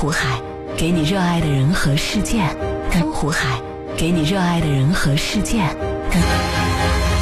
湖海，给你热爱的人和事件。江湖海，给你热爱的人和事件。